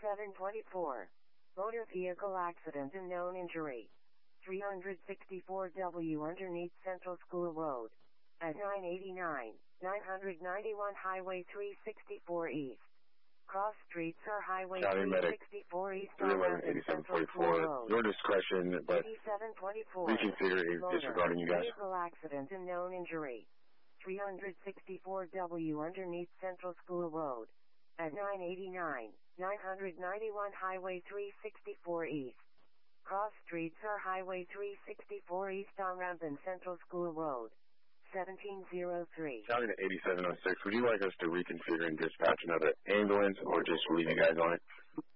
8724. Motor vehicle accident and known injury. 364W underneath Central School Road. At 989, 991 Highway 364 East. Cross streets are Highway 364 East. 311-8744. Your discretion, but 8724. reconsider is disregarding you guys. Vehicle accident and known injury. 364W underneath Central School Road. At 989, 991 Highway 364 East. Cross streets are Highway 364 East on ramp and Central School Road. 1703. County to 8706. Would you like us to reconfigure and dispatch another ambulance or just leave you guys on it?